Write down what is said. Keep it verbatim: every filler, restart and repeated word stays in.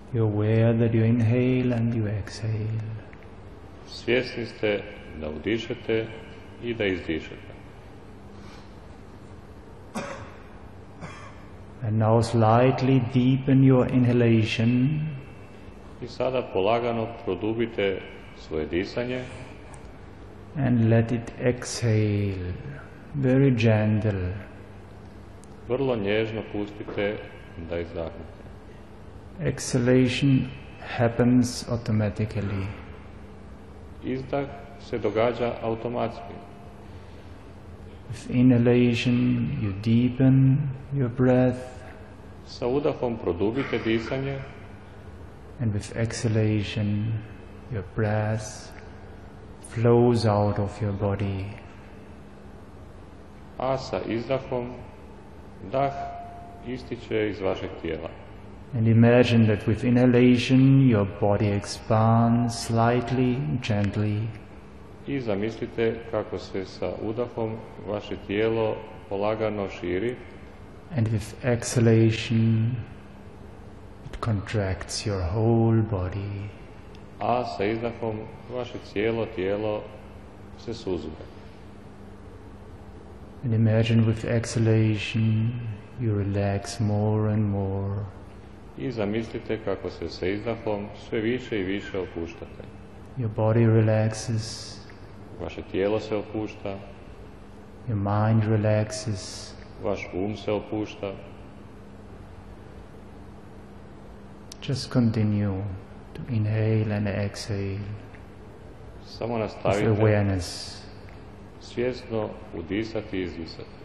You're aware that you inhale and you exhale. Svjesni ste da udišete i da izdišete. And now slightly deepen your inhalation. I sada polagano produbite svoje disanje. And let it exhale, very gentle. Vrlo nježno pustite da izdahnete. Exhalation happens automatically. Izdah se događa automatski. With inhalation you deepen your breath. Sa udahom produbite disanje. And with exhalation your breath flows out of your body. A sa izdahom dah ističe iz vašeg tijela. And imagine that with inhalation your body expands slightly, gently. I zamislite kako se sa udahom vaše tijelo polagano širi. And with exhalation it contracts your whole body. A sa izdahom vaše cijelo tijelo se suzuje. And imagine with exhalation you relax more and more. I zamislite kako se sa izdahom sve više i više opuštate. Your body relaxes. Vaše tijelo se opušta. Your mind relaxes. Vaš um se opušta. Just continue to inhale and exhale. Samo With nastavite awareness. svjesno udisati i izdisati.